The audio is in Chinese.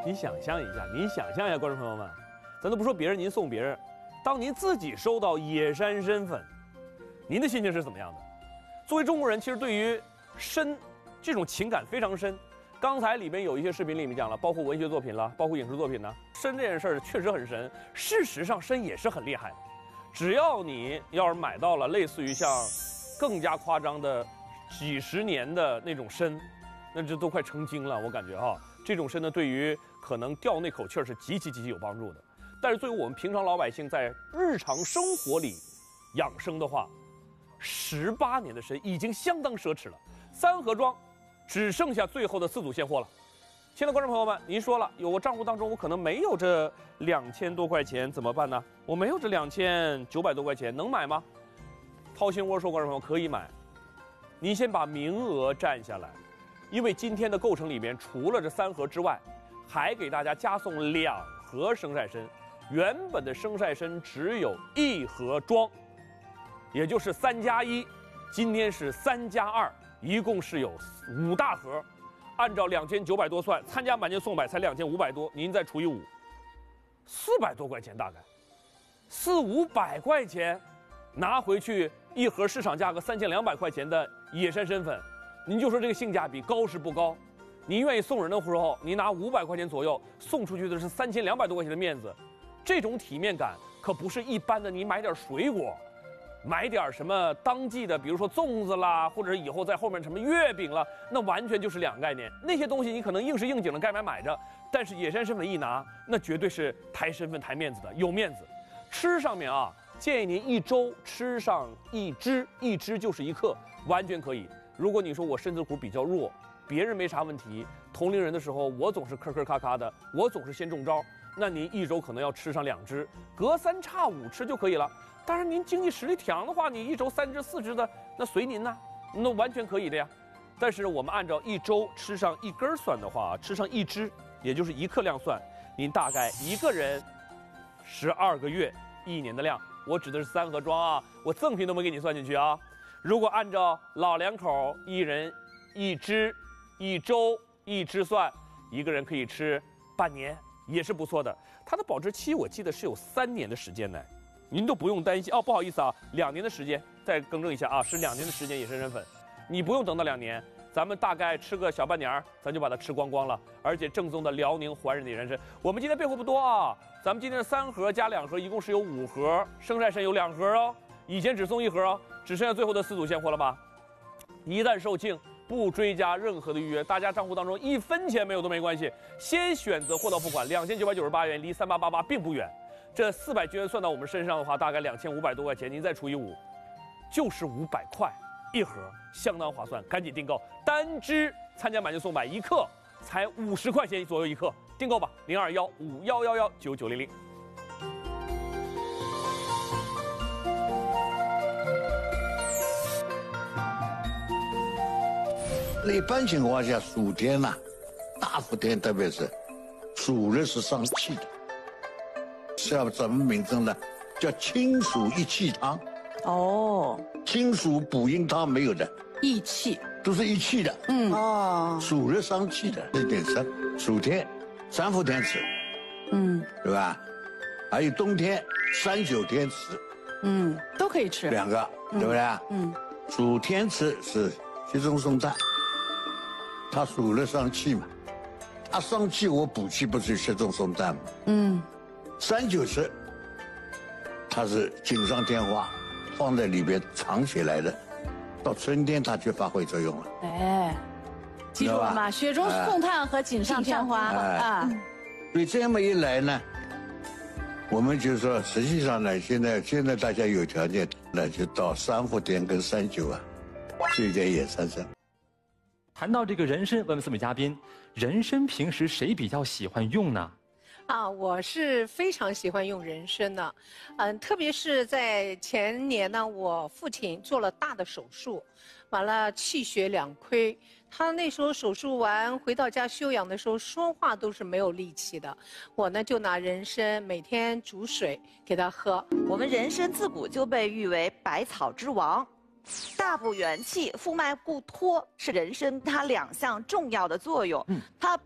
你想象一下，观众朋友们，咱都不说别人，您送别人，当您自己收到野山参粉，您的心情是怎么样的？作为中国人，其实对于参这种情感非常深。刚才里面有一些视频里面讲了，包括文学作品了，包括影视作品呢，参这件事儿确实很神。事实上，参也是很厉害的。只要你要是买到了类似于像更加夸张的几十年的那种参，那这都快成精了，我感觉哈。这种参呢，对于可能吊那口气儿是极其有帮助的。但是对于我们平常老百姓在日常生活里养生的话，18年的参已经相当奢侈了。三盒装只剩下最后的4组现货了。亲爱的观众朋友们，您说了，我账户当中我可能没有这2000多块钱，怎么办呢？我没有这2900多块钱，能买吗？掏心窝说，观众朋友可以买，您先把名额占下来，因为今天的购成里面除了这3盒之外，还给大家加送2盒生晒参。原本的生晒参只有1盒装，也就是3+1，今天是3+2，一共是有5大盒。按照2900多算，参加满减送100才2500多，您再除以5，400多块钱大概，400-500块钱，拿回去1盒市场价格3200块钱的野山参粉，您就说这个性价比高是不高？您愿意送人的时候，您拿500块钱左右送出去的是3200多块钱的面子，这种体面感可不是一般的。你买点水果，买点什么当季的，比如说粽子啦，或者是以后在后面什么月饼啦，那完全就是2个概念。那些东西你可能应时应景的该买着，但是野山参粉一拿，那绝对是抬身份抬面子的，有面子。吃上面啊，建议您1周吃上1支，1支就是1克，完全可以。如果你说我身子骨比较弱，别人没啥问题，同龄人的时候我总是磕咔咔的，我总是先中招，那您1周可能要吃上2支，隔3差5吃就可以了。当然您经济实力强的话，你1周3支4支的，那随您呐，那完全可以的呀。但是我们按照1周吃上1根算的话，吃上1支，也就是1克量算，您大概一个人12个月1年的量。我指的是3盒装啊，我赠品都没给你算进去啊。如果按照老两口1人1支，1周1支算，一个人可以吃半年，也是不错的。它的保质期我记得是有3年的时间呢，您都不用担心哦。不好意思啊，2年的时间，再更正一下啊，是2年的时间野山参粉，你不用等到2年，咱们大概吃个小半年，咱就把它吃光光了。而且正宗的辽宁怀仁的野山参，我们今天备货不多啊，咱们今天3盒加2盒，一共是有5盒，生晒参有2盒哦，以前只送1盒哦，只剩下最后的4组现货了吧？一旦售罄，不追加任何的预约，大家账户当中1分钱没有都没关系，先选择货到付款，2998元，离3888并不远。这400居元算到我们身上的话，大概2500多块钱，您再除以5，就是500块1盒，相当划算，赶紧订购。单支参加满减送100，1克才50块钱左右1克，订购吧，021511199900。 一般情况下，暑天呐，大伏天特别是，暑热是伤气的。叫什么名称呢？叫清暑益气汤。 哦， 清暑补阴汤没有的， 益气都是益气的。 哦， 暑热伤气的，这点是暑天3伏天吃，对吧？还有冬天3、9天吃， 都可以吃 2个，对不对？暑天吃是雪中送炭，它暑热伤气嘛，它伤气我补气不是雪中送炭嘛。3、9吃，它是锦上添花，放在里边藏起来的，到春天它就发挥作用了。 哎，记住了吗？雪中送炭和锦上添花啊。 所以这么一来呢，我们就说，实际上呢，现在大家有条件，那就到3伏天跟3、9啊，吃一点野山参。 谈到这个人参，问问4位嘉宾，人参平时谁比较喜欢用呢？ 我是非常喜欢用人参的，特别是在前年呢，我父亲做了大的手术，完了气血两亏，他那时候手术完回到家休养的时候，说话都是没有力气的。我呢就拿人参每天煮水给他喝。 我们人参自古就被誉为百草之王。大补元气、复脉固脱是人参它2项重要的作用。它